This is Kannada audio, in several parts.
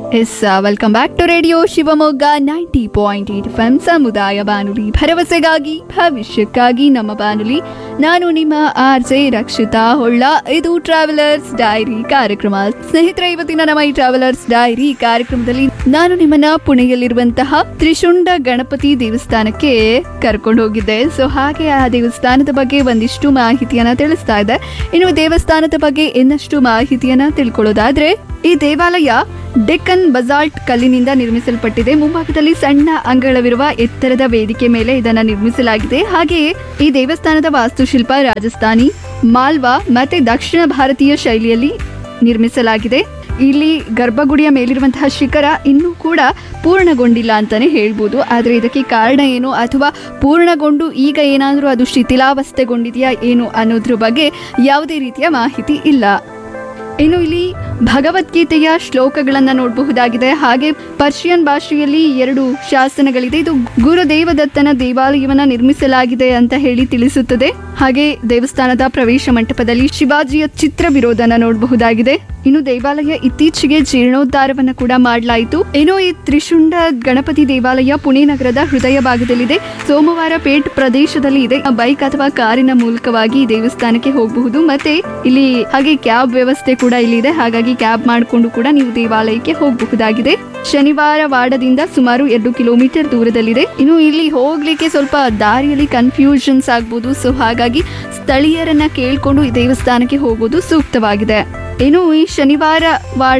S welcome back to radio Shivamogga 90.8 FM ಸಮುದಾಯ ಬಾನುಲಿ ಭರವಸೆಗಾಗಿ ಭವಿಷ್ಯಕ್ಕಾಗಿ ನಮ್ಮ ಬಾನುಲಿ. ನಾನು ನಿಮ್ಮ RJ ರಕ್ಷಿತಾ ಹೊಳ್ಳ. ಇದು ಟ್ರಾವೆಲರ್ಸ್ ಡೈರಿ ಕಾರ್ಯಕ್ರಮ. ಸ್ನೇಹಿತರೆ, ಇವತ್ತಿನ ನಮ್ಮ ಈ ಟ್ರಾವೆಲರ್ಸ್ ಡೈರಿ ಕಾರ್ಯಕ್ರಮದಲ್ಲಿ ನಾನು ನಿಮ್ಮನ್ನ ಪುಣೆಯಲ್ಲಿರುವಂತಹ ತ್ರಿಶುಂಡ ಗಣಪತಿ ದೇವಸ್ಥಾನಕ್ಕೆ ಕರ್ಕೊಂಡು ಹೋಗಿದ್ದೆ. ಸೊ ಹಾಗೆ ಆ ದೇವಸ್ಥಾನದ ಬಗ್ಗೆ ಒಂದಿಷ್ಟು ಮಾಹಿತಿಯನ್ನ ತಿಳಿಸ್ತಾ ಇದ್ದೆ. ಇನ್ನು ದೇವಸ್ಥಾನದ ಬಗ್ಗೆ ಇನ್ನಷ್ಟು ಮಾಹಿತಿಯನ್ನ ತಿಳ್ಕೊಳ್ಳೋದಾದ್ರೆ, ಈ ದೇವಾಲಯ ಡೆಕ್ಕನ್ ಬಸಾಲ್ಟ್ ಕಲ್ಲಿನಿಂದ ನಿರ್ಮಿಸಲ್ಪಟ್ಟಿದೆ. ಮುಂಭಾಗದಲ್ಲಿ ಸಣ್ಣ ಅಂಗಳವಿರುವ ಎತ್ತರದ ವೇದಿಕೆ ಮೇಲೆ ಇದನ್ನ ನಿರ್ಮಿಸಲಾಗಿದೆ. ಹಾಗೆಯೇ ಈ ದೇವಸ್ಥಾನದ ವಾಸ್ತುಶಿಲ್ಪ ರಾಜಸ್ಥಾನಿ, ಮಾಲ್ವಾ ಮತ್ತೆ ದಕ್ಷಿಣ ಭಾರತೀಯ ಶೈಲಿಯಲ್ಲಿ ನಿರ್ಮಿಸಲಾಗಿದೆ. ಇಲ್ಲಿ ಗರ್ಭಗುಡಿಯ ಮೇಲಿರುವಂತಹ ಶಿಖರ ಇನ್ನೂ ಕೂಡ ಪೂರ್ಣಗೊಂಡಿಲ್ಲ ಅಂತಾನೆ ಹೇಳ್ಬೋದು. ಆದರೆ ಇದಕ್ಕೆ ಕಾರಣ ಏನು, ಅಥವಾ ಪೂರ್ಣಗೊಂಡು ಈಗ ಏನಾದರೂ ಅದು ಶಿಥಿಲಾವಸ್ಥೆಗೊಂಡಿದೆಯಾ ಏನು ಅನ್ನೋದ್ರ ಬಗ್ಗೆ ಯಾವುದೇ ರೀತಿಯ ಮಾಹಿತಿ ಇಲ್ಲ. ಇನ್ನು ಇಲ್ಲಿ ಭಗವದ್ಗೀತೆಯ ಶ್ಲೋಕಗಳನ್ನ ನೋಡಬಹುದಾಗಿದೆ. ಹಾಗೆ ಪರ್ಷಿಯನ್ ಭಾಷೆಯಲ್ಲಿ 2 ಶಾಸನಗಳಿದೆ. ಇದು ಗುರುದೇವದತ್ತನ ದೇವಾಲಯವನ್ನ ನಿರ್ಮಿಸಲಾಗಿದೆ ಅಂತ ಹೇಳಿ ತಿಳಿಸುತ್ತದೆ. ಹಾಗೆ ದೇವಸ್ಥಾನದ ಪ್ರವೇಶ ಮಂಟಪದಲ್ಲಿ ಶಿವಾಜಿಯ ಚಿತ್ರವಿರೋಧನ ನೋಡಬಹುದಾಗಿದೆ. ಇನ್ನು ದೇವಾಲಯ ಇತ್ತೀಚೆಗೆ ಜೀರ್ಣೋದ್ಧಾರವನ್ನ ಕೂಡ ಮಾಡಲಾಯಿತು. ಇನ್ನು ಈ ತ್ರಿಶುಂಡ ಗಣಪತಿ ದೇವಾಲಯ ಪುಣೆ ನಗರದ ಹೃದಯ ಭಾಗದಲ್ಲಿದೆ. ಸೋಮವಾರ ಪೇಟ್ ಪ್ರದೇಶದಲ್ಲಿ ಇದೆ. ಬೈಕ್ ಅಥವಾ ಕಾರಿನ ಮೂಲಕವಾಗಿ ದೇವಸ್ಥಾನಕ್ಕೆ ಹೋಗಬಹುದು. ಮತ್ತೆ ಇಲ್ಲಿ ಹಾಗೆ ಕ್ಯಾಬ್ ವ್ಯವಸ್ಥೆ ಕೂಡ ಇಲ್ಲಿದೆ. ಹಾಗಾಗಿ ಕ್ಯಾಬ್ ಮಾಡಿಕೊಂಡು ಕೂಡ ನೀವು ದೇವಾಲಯಕ್ಕೆ ಹೋಗಬಹುದಾಗಿದೆ. ಶನಿವಾರ ವಾಡದಿಂದ ಸುಮಾರು 2 ಕಿಲೋಮೀಟರ್ ದೂರದಲ್ಲಿದೆ. ಇನ್ನು ಇಲ್ಲಿ ಹೋಗ್ಲಿಕ್ಕೆ ಸ್ವಲ್ಪ ದಾರಿಯಲ್ಲಿ ಕನ್ಫ್ಯೂಷನ್ಸ್ ಆಗ್ಬೋದು. ಸೊ ಹಾಗಾಗಿ ಸ್ಥಳೀಯರನ್ನ ಕೇಳ್ಕೊಂಡು ಈ ದೇವಸ್ಥಾನಕ್ಕೆ ಹೋಗೋದು ಸೂಕ್ತವಾಗಿದೆ. ಇನ್ನು ಈ ಶನಿವಾರ ವಾಡ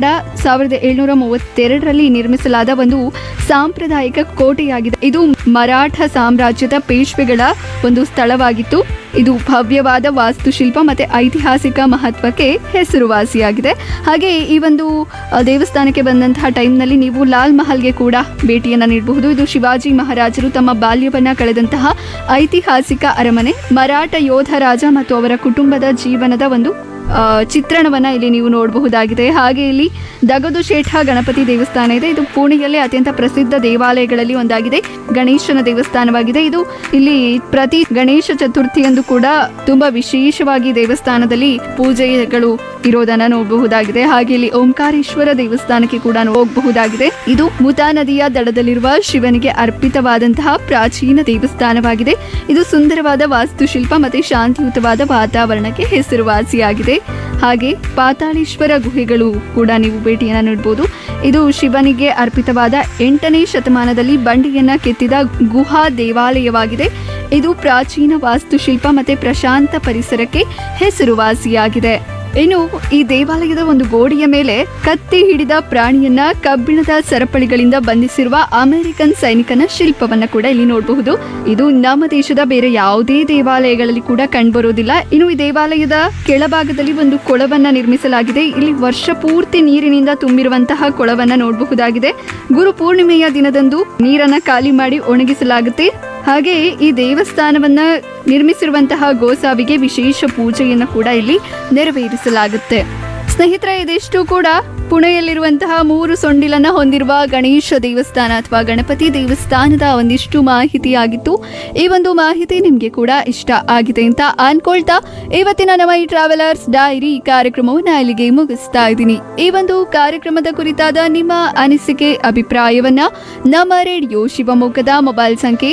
1732ರಲ್ಲಿ ನಿರ್ಮಿಸಲಾದ ಒಂದು ಸಾಂಪ್ರದಾಯಿಕ ಕೋಟೆಯಾಗಿದೆ. ಇದು ಮರಾಠ ಸಾಮ್ರಾಜ್ಯದ ಪೇಶ್ವೆಗಳ ಒಂದು ಸ್ಥಳವಾಗಿತ್ತು. ಇದು ಭವ್ಯವಾದ ವಾಸ್ತುಶಿಲ್ಪ ಮತ್ತೆ ಐತಿಹಾಸಿಕ ಮಹತ್ವಕ್ಕೆ ಹೆಸರುವಾಸಿಯಾಗಿದೆ. ಹಾಗೆ ಈ ಒಂದು ದೇವಸ್ಥಾನಕ್ಕೆ ಬಂದಂತಹ ಟೈಮ್ನಲ್ಲಿ ನೀವು ಲಾಲ್ ಮಹಲ್ಗೆ ಕೂಡ ಭೇಟಿಯನ್ನ ನೀಡಬಹುದು. ಇದು ಶಿವಾಜಿ ಮಹಾರಾಜರು ತಮ್ಮ ಬಾಲ್ಯವನ್ನ ಕಳೆದಂತಹ ಐತಿಹಾಸಿಕ ಅರಮನೆ. ಮರಾಠ ಯೋಧ ರಾಜ ಮತ್ತು ಅವರ ಕುಟುಂಬದ ಜೀವನದ ಒಂದು ಚಿತ್ರಣವನ್ನ ಇಲ್ಲಿ ನೀವು ನೋಡಬಹುದಾಗಿದೆ. ಹಾಗೆ ಇಲ್ಲಿ ದಗದು ಶೇಠ ಗಣಪತಿ ದೇವಸ್ಥಾನ ಇದೆ. ಇದು ಪುಣೆಯಲ್ಲಿ ಅತ್ಯಂತ ಪ್ರಸಿದ್ಧ ದೇವಾಲಯಗಳಲ್ಲಿ ಒಂದಾಗಿದೆ. ಗಣೇಶನ ದೇವಸ್ಥಾನವಾಗಿದೆ. ಇದು ಇಲ್ಲಿ ಪ್ರತಿ ಗಣೇಶ ಚತುರ್ಥಿಯಂದು ಕೂಡ ತುಂಬಾ ವಿಶೇಷವಾಗಿ ದೇವಸ್ಥಾನದಲ್ಲಿ ಪೂಜೆಗಳು ಇರೋದನ್ನ ನೋಡಬಹುದಾಗಿದೆ. ಹಾಗೆ ಇಲ್ಲಿ ಓಂಕಾರೇಶ್ವರ ದೇವಸ್ಥಾನಕ್ಕೆ ಕೂಡ ಹೋಗಬಹುದಾಗಿದೆ. ಇದು ಮುತಾ ನದಿಯ ದಡದಲ್ಲಿರುವ ಶಿವನಿಗೆ ಅರ್ಪಿತವಾದಂತಹ ಪ್ರಾಚೀನ ದೇವಸ್ಥಾನವಾಗಿದೆ. ಇದು ಸುಂದರವಾದ ವಾಸ್ತುಶಿಲ್ಪ ಮತ್ತೆ ಶಾಂತಿಯುತವಾದ ವಾತಾವರಣಕ್ಕೆ ಹೆಸರುವಾಸಿಯಾಗಿದೆ. ಹಾಗೆ ಪಾತಾಳೇಶ್ವರ ಗುಹೆಗಳು ಕೂಡ ನೀವು ಭೇಟಿಯನ್ನ ನೀಡಬಹುದು. ಇದು ಶಿವನಿಗೆ ಅರ್ಪಿತವಾದ 8ನೇ ಶತಮಾನದಲ್ಲಿ ಬಂಡೆಯನ್ನ ಕೆತ್ತಿದ ಗುಹಾ ದೇವಾಲಯವಾಗಿದೆ. ಇದು ಪ್ರಾಚೀನ ವಾಸ್ತುಶಿಲ್ಪ ಮತ್ತೆ ಪ್ರಶಾಂತ ಪರಿಸರಕ್ಕೆ ಹೆಸರುವಾಸಿಯಾಗಿದೆ. ಇನ್ನು ಈ ದೇವಾಲಯದ ಒಂದು ಗೋಡೆಯ ಮೇಲೆ ಕತ್ತಿ ಹಿಡಿದ ಪ್ರಾಣಿಯನ್ನ ಕಬ್ಬಿಣದ ಸರಪಳಿಗಳಿಂದ ಬಂಧಿಸಿರುವ ಅಮೆರಿಕನ್ ಸೈನಿಕನ ಶಿಲ್ಪವನ್ನ ಕೂಡ ಇಲ್ಲಿ ನೋಡಬಹುದು. ಇದು ನಮ್ಮ ದೇಶದ ಬೇರೆ ಯಾವುದೇ ದೇವಾಲಯಗಳಲ್ಲಿ ಕೂಡ ಕಂಡುಬರೋದಿಲ್ಲ. ಇನ್ನು ಈ ದೇವಾಲಯದ ಕೆಳಭಾಗದಲ್ಲಿ ಒಂದು ಕೊಳವನ್ನ ನಿರ್ಮಿಸಲಾಗಿದೆ. ಇಲ್ಲಿ ವರ್ಷ ಪೂರ್ತಿ ನೀರಿನಿಂದ ತುಂಬಿರುವಂತಹ ಕೊಳವನ್ನ ನೋಡಬಹುದಾಗಿದೆ. ಗುರು ಪೂರ್ಣಿಮೆಯ ದಿನದಂದು ನೀರನ್ನ ಖಾಲಿ ಮಾಡಿ ಒಣಗಿಸಲಾಗುತ್ತೆ. ಹಾಗೆ ಈ ದೇವಸ್ಥಾನವನ್ನ ನಿರ್ಮಿಸಿರುವಂತಹ ಗೋಸಾವಿಗೆ ವಿಶೇಷ ಪೂಜೆಯನ್ನು ಕೂಡ ಇಲ್ಲಿ ನೆರವೇರಿಸಲಾಗುತ್ತೆ. ಸ್ನೇಹಿತರೆ, ಇದಿಷ್ಟು ಕೂಡ ಪುಣೆಯಲ್ಲಿರುವಂತಹ 3 ಸೊಂಡಿಲನ್ನ ಹೊಂದಿರುವ ಗಣೇಶ ದೇವಸ್ಥಾನ ಅಥವಾ ಗಣಪತಿ ದೇವಸ್ಥಾನದ ಒಂದಿಷ್ಟು ಮಾಹಿತಿ ಆಗಿತ್ತು. ಈ ಒಂದು ಮಾಹಿತಿ ನಿಮ್ಗೆ ಕೂಡ ಇಷ್ಟ ಆಗಿದೆ ಅಂತ ಅನ್ಕೊಳ್ತಾ ಇವತ್ತಿನ ನಮ್ಮ ಈ ಟ್ರಾವೆಲರ್ಸ್ ಡೈರಿ ಕಾರ್ಯಕ್ರಮವನ್ನ ಇಲ್ಲಿಗೆ ಮುಗಿಸ್ತಾ ಇದ್ದೀನಿ. ಈ ಒಂದು ಕಾರ್ಯಕ್ರಮದ ಕುರಿತಾದ ನಿಮ್ಮ ಅನಿಸಿಕೆ ಅಭಿಪ್ರಾಯವನ್ನ ನಮ್ಮ ರೇಡಿಯೋ ಶಿವಮೊಗ್ಗದ ಮೊಬೈಲ್ ಸಂಖ್ಯೆ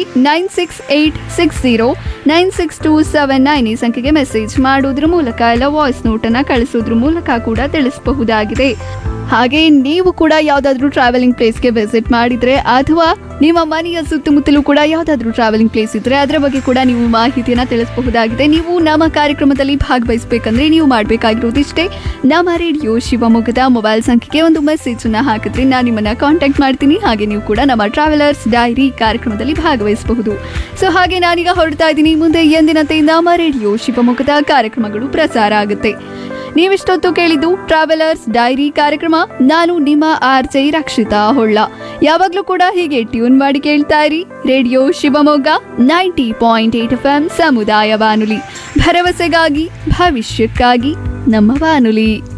9686096279 ಈ ಸಂಖ್ಯೆಗೆ ಮೆಸೇಜ್ ಮಾಡೋದ್ರ ಮೂಲಕ ಇಲ್ಲ ವಾಯ್ಸ್ ನೋಟನ್ನ ಕಳಿಸೋದ್ರ ಮೂಲಕ ಕೂಡ ತಿಳಿಸಬಹುದಾಗಿದೆ. ಹಾಗೆ ನೀವು ಕೂಡ ಯಾವ್ದಾದ್ರು ಟ್ರಾವೆಲಿಂಗ್ ಪ್ಲೇಸ್ಗೆ ವಿಸಿಟ್ ಮಾಡಿದ್ರೆ ಅಥವಾ ನಿಮ್ಮ ಮನೆಯ ಸುತ್ತಮುತ್ತಲೂ ಕೂಡ ಯಾವ್ದಾದ್ರು ಟ್ರಾವೆಲಿಂಗ್ ಪ್ಲೇಸ್ ಇದ್ರೆ ಅದರ ಬಗ್ಗೆ ಕೂಡ ನೀವು ಮಾಹಿತಿಯನ್ನ ತಿಳಿಸಬಹುದಾಗಿದೆ. ನೀವು ನಮ್ಮ ಕಾರ್ಯಕ್ರಮದಲ್ಲಿ ಭಾಗವಹಿಸಬೇಕಂದ್ರೆ ನೀವು ಮಾಡಬೇಕಾಗಿರೋದಿಷ್ಟೇ, ನಮ್ಮ ರೇಡಿಯೋ ಶಿವಮೊಗ್ಗದ ಮೊಬೈಲ್ ಸಂಖ್ಯೆಗೆ ಒಂದು ಮೆಸೇಜ್ ಅನ್ನ ಹಾಕಿದ್ರೆ ನಾನು ನಿಮ್ಮನ್ನ ಕಾಂಟ್ಯಾಕ್ಟ್ ಮಾಡ್ತೀನಿ. ಹಾಗೆ ನೀವು ಕೂಡ ನಮ್ಮ ಟ್ರಾವೆಲರ್ಸ್ ಡೈರಿ ಕಾರ್ಯಕ್ರಮದಲ್ಲಿ ಭಾಗವಹಿಸಬಹುದು. ಸೊ ಹಾಗೆ ನಾನೀಗ ಹೊರಡ್ತಾ ಇದ್ದೀನಿ. ಮುಂದೆ ಎಂದಿನಂತೆ ನಮ್ಮ ರೇಡಿಯೋ ಶಿವಮೊಗ್ಗದ ಕಾರ್ಯಕ್ರಮಗಳು ಪ್ರಸಾರ ಆಗುತ್ತೆ. ನೀವಿಷ್ಟೊತ್ತು ಕೇಳಿದ್ದು ಟ್ರಾವೆಲರ್ಸ್ ಡೈರಿ ಕಾರ್ಯಕ್ರಮ. ನಾನು ನಿಮ್ಮ RJ ರಕ್ಷಿತಾ ಹೊಳ್ಳ. ಯಾವಾಗ್ಲೂ ಕೂಡ ಹೀಗೆ ಟ್ಯೂನ್ ಮಾಡಿ ಕೇಳ್ತಾ ಇರಿ ರೇಡಿಯೋ ಶಿವಮೊಗ್ಗ 90.8 FM ಸಮುದಾಯ ಬಾನುಲಿ. ಭರವಸೆಗಾಗಿ ಭವಿಷ್ಯಕ್ಕಾಗಿ ನಮ್ಮ ಬಾನುಲಿ.